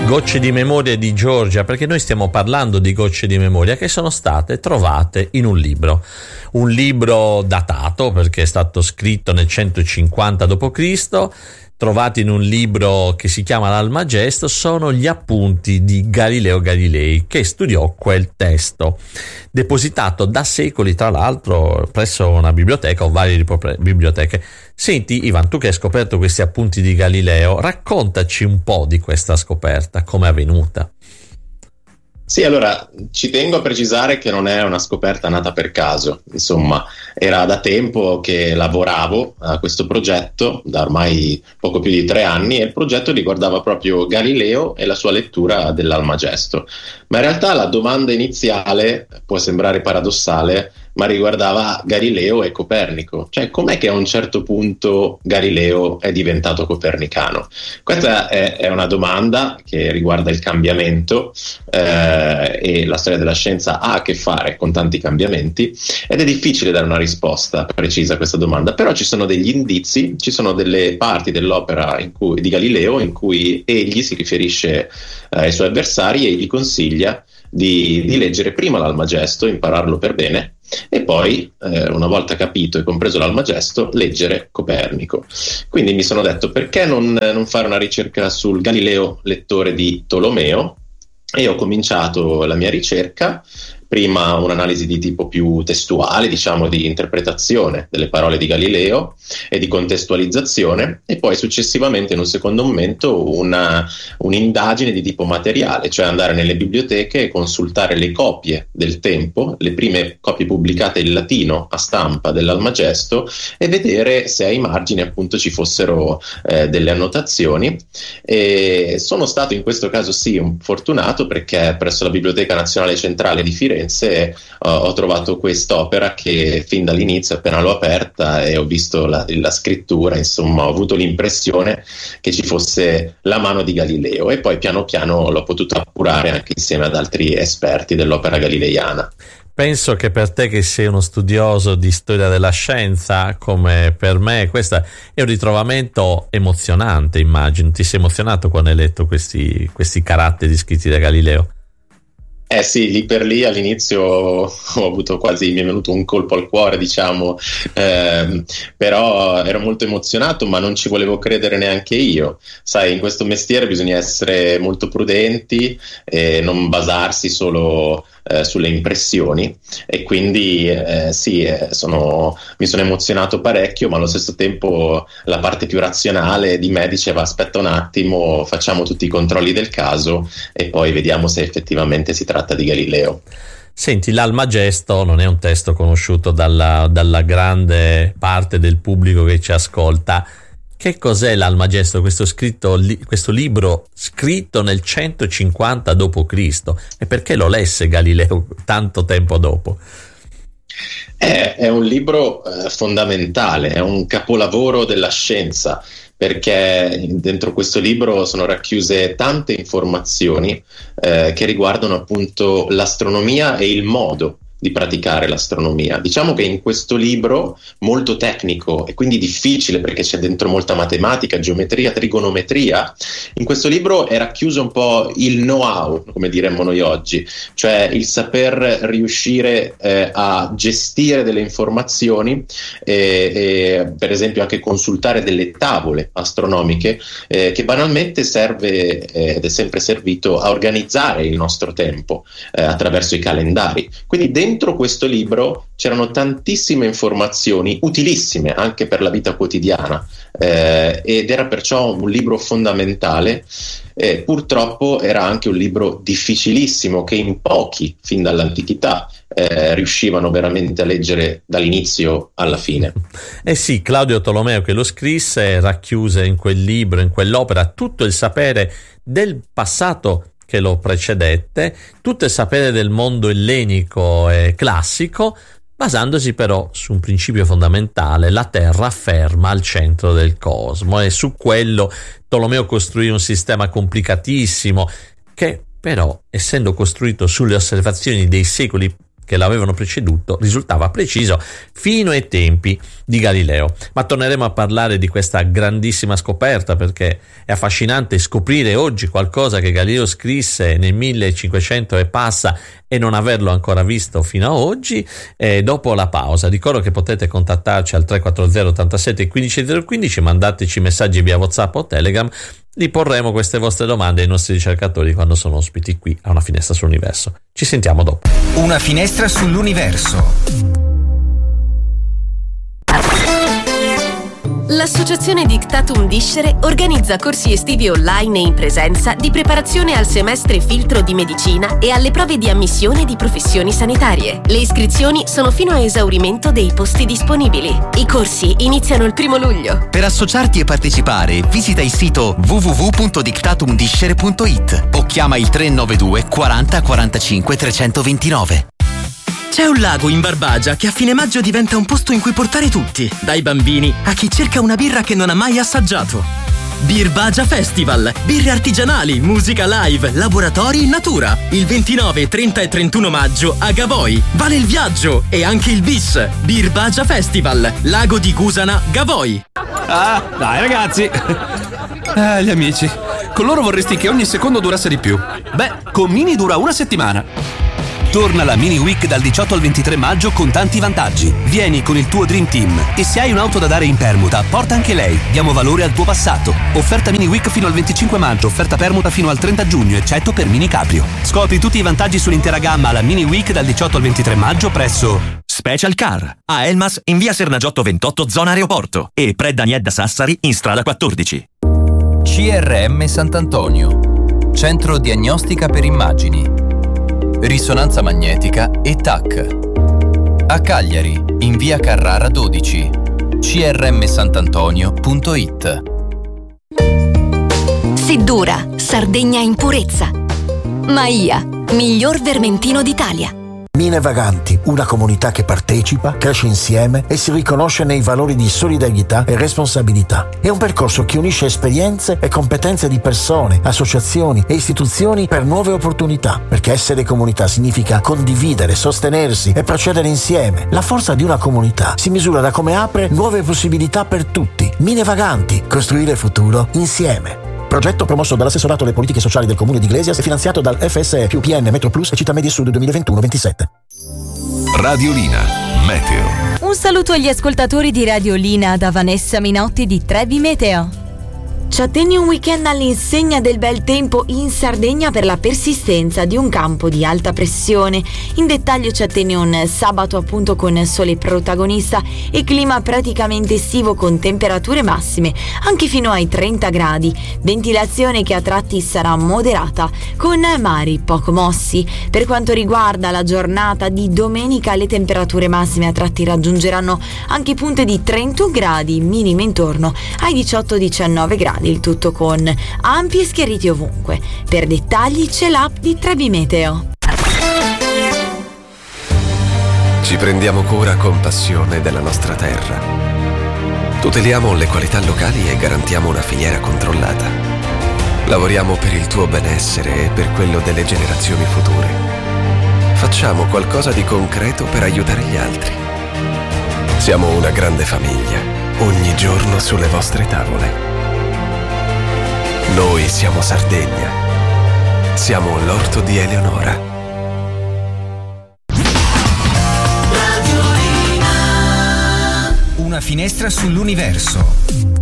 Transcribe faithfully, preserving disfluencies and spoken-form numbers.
Gocce di memoria di Giorgia, perché noi stiamo parlando di gocce di memoria che sono state trovate in un libro, un libro datato perché è stato scritto nel centocinquanta dopo Cristo, trovati in un libro che si chiama l'Almagesto. Sono gli appunti di Galileo Galilei, che studiò quel testo, depositato da secoli tra l'altro presso una biblioteca o varie biblioteche. Senti Ivan, tu che hai scoperto questi appunti di Galileo, raccontaci un po' di questa scoperta, come è avvenuta. Sì, allora ci tengo a precisare che non è una scoperta nata per caso, insomma era da tempo che lavoravo a questo progetto, da ormai poco più di tre anni, e il progetto riguardava proprio Galileo e la sua lettura dell'Almagesto, ma in realtà la domanda iniziale può sembrare paradossale, ma riguardava Galileo e Copernico, cioè com'è che a un certo punto Galileo è diventato copernicano? Questa è, è una domanda che riguarda il cambiamento eh, e la storia della scienza ha a che fare con tanti cambiamenti ed è difficile dare una risposta precisa a questa domanda, però ci sono degli indizi, ci sono delle parti dell'opera in cui, di Galileo in cui egli si riferisce eh, ai suoi avversari e gli consiglia di, di leggere prima l'Almagesto, impararlo per bene, e poi, eh, una volta capito e compreso l'Almagesto, leggere Copernico. Quindi mi sono detto, perché non, non fare una ricerca sul Galileo lettore di Tolomeo? E ho cominciato la mia ricerca, prima un'analisi di tipo più testuale, diciamo di interpretazione delle parole di Galileo e di contestualizzazione, e poi successivamente in un secondo momento una, un'indagine di tipo materiale, cioè andare nelle biblioteche e consultare le copie del tempo, le prime copie pubblicate in latino a stampa dell'Almagesto, e vedere se ai margini appunto ci fossero eh, delle annotazioni. E sono stato in questo caso sì un fortunato, perché presso la Biblioteca Nazionale Centrale di Firenze Uh, ho trovato quest'opera che fin dall'inizio, appena l'ho aperta e ho visto la, la scrittura, insomma ho avuto l'impressione che ci fosse la mano di Galileo, e poi piano piano l'ho potuto appurare anche insieme ad altri esperti dell'opera galileiana. Penso che per te, che sei uno studioso di storia della scienza come per me, questo è un ritrovamento emozionante, immagino. Ti sei emozionato quando hai letto questi, questi caratteri scritti da Galileo? Eh sì, lì per lì all'inizio ho avuto quasi, mi è venuto un colpo al cuore, diciamo, eh, però ero molto emozionato, ma non ci volevo credere neanche io. Sai, in questo mestiere bisogna essere molto prudenti e non basarsi solo eh, sulle impressioni, e quindi eh, sì, eh, sono, mi sono emozionato parecchio, ma allo stesso tempo la parte più razionale di me diceva: aspetta un attimo, facciamo tutti i controlli del caso e poi vediamo se effettivamente si tratta di Galileo. Senti, l'Almagesto non è un testo conosciuto dalla, dalla grande parte del pubblico che ci ascolta. Che cos'è l'Almagesto, questo, scritto, li, questo libro scritto nel centocinquanta dopo Cristo, e perché lo lesse Galileo tanto tempo dopo? È, è un libro eh, fondamentale, è un capolavoro della scienza, perché dentro questo libro sono racchiuse tante informazioni eh, che riguardano appunto l'astronomia e il modo di praticare l'astronomia. Diciamo che in questo libro, molto tecnico e quindi difficile perché c'è dentro molta matematica, geometria, trigonometria, in questo libro è racchiuso un po' il know-how, come diremmo noi oggi, cioè il saper riuscire eh, a gestire delle informazioni e, e per esempio anche consultare delle tavole astronomiche eh, che banalmente serve eh, ed è sempre servito a organizzare il nostro tempo eh, attraverso i calendari. Quindi dentro questo libro c'erano tantissime informazioni utilissime anche per la vita quotidiana eh, ed era perciò un libro fondamentale. Eh, purtroppo era anche un libro difficilissimo che in pochi, fin dall'antichità, eh, riuscivano veramente a leggere dall'inizio alla fine. Eh sì, Claudio Tolomeo, che lo scrisse, racchiuse in quel libro, in quell'opera, tutto il sapere del passato che lo precedette, tutto il sapere del mondo ellenico e classico, basandosi però su un principio fondamentale: la Terra ferma al centro del cosmo, e su quello Tolomeo costruì un sistema complicatissimo che però, essendo costruito sulle osservazioni dei secoli che l'avevano preceduto risultava preciso fino ai tempi di Galileo. Ma torneremo a parlare di questa grandissima scoperta, perché è affascinante scoprire oggi qualcosa che Galileo scrisse nel millecinquecento e passa e non averlo ancora visto fino a oggi. E dopo la pausa ricordo che potete contattarci al tre quattro zero ottantasette quindici zero quindici, mandateci messaggi via WhatsApp o Telegram, li porremo queste vostre domande ai nostri ricercatori quando sono ospiti qui a Una finestra sull'universo. Ci sentiamo dopo. Una finestra sull'universo. L'associazione Dictatum Discere organizza corsi estivi online e in presenza di preparazione al semestre filtro di medicina e alle prove di ammissione di professioni sanitarie. Le iscrizioni sono fino a esaurimento dei posti disponibili. I corsi iniziano il primo luglio. Per associarti e partecipare, visita il sito w w w punto dictatum discere punto i t o chiama il tre nove due quaranta quarantacinque trecentoventinove. C'è un lago in Barbagia che a fine maggio diventa un posto in cui portare tutti, dai bambini a chi cerca una birra che non ha mai assaggiato. Birbagia Festival, birre artigianali, musica live, laboratori in natura. Il ventinove, trenta e trentuno maggio a Gavoi. Vale il viaggio e anche il bis. Birbagia Festival, Lago di Gusana, Gavoi. Ah, dai ragazzi. Ah, gli amici. Con loro vorresti che ogni secondo durasse di più. Beh, con Mini dura una settimana. Torna la Mini Week dal diciotto al ventitré maggio con tanti vantaggi. Vieni con il tuo Dream Team e se hai un'auto da dare in permuta, porta anche lei. Diamo valore al tuo passato. Offerta Mini Week fino al venticinque maggio, offerta permuta fino al trenta giugno, eccetto per Mini Caprio. Scopri tutti i vantaggi sull'intera gamma alla Mini Week dal diciotto al ventitré maggio presso Special Car a Elmas in via Sernagiotto ventotto zona aeroporto e Pre Daniedda Sassari in strada quattordici. C R M Sant'Antonio, Centro Diagnostica per Immagini, Risonanza Magnetica e T A C. A Cagliari, in via Carrara dodici, c r m santantonio punto i t. Seddura, Sardegna in purezza. Maia, miglior vermentino d'Italia. Mine Vaganti, una comunità che partecipa, cresce insieme e si riconosce nei valori di solidarietà e responsabilità. È un percorso che unisce esperienze e competenze di persone, associazioni e istituzioni per nuove opportunità, perché essere comunità significa condividere, sostenersi e procedere insieme. La forza di una comunità si misura da come apre nuove possibilità per tutti. Mine Vaganti, costruire futuro insieme. Progetto promosso dall'assessorato alle politiche sociali del comune di Iglesias e finanziato dal F S E più P N Metro Plus e Città Media Sud duemilaventuno ventisette. Radiolina Meteo. Un saluto agli ascoltatori di Radiolina da Vanessa Minotti di Trevi Meteo. Ci attendi un weekend all'insegna del bel tempo in Sardegna per la persistenza di un campo di alta pressione. In dettaglio ci attendi un sabato appunto con sole protagonista e clima praticamente estivo con temperature massime anche fino ai trenta gradi. Ventilazione che a tratti sarà moderata con mari poco mossi. Per quanto riguarda la giornata di domenica, le temperature massime a tratti raggiungeranno anche punte di trentuno gradi, minime intorno ai diciotto diciannove gradi. Il tutto con ampi e schiariti ovunque. Per dettagli c'è l'app di Trevi Meteo. Ci prendiamo cura con passione della nostra terra. Tuteliamo le qualità locali e garantiamo una filiera controllata. Lavoriamo per il tuo benessere e per quello delle generazioni future. Facciamo qualcosa di concreto per aiutare gli altri. Siamo una grande famiglia, ogni giorno sulle vostre tavole. Noi siamo Sardegna. Siamo l'orto di Eleonora. Una finestra sull'universo.